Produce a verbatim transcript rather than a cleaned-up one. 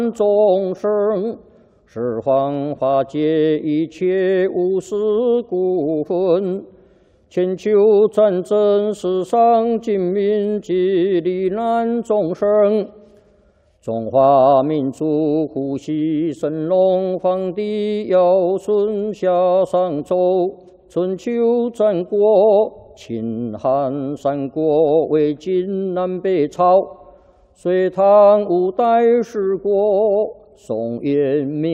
众生，十方化解一切无私故分。千秋战争，世上尽民及罹难众生。中华民族呼吸神龙，皇帝尧舜夏商周，春秋战国，秦汉三国，魏晋南北朝，隋唐五代十国，宋元明。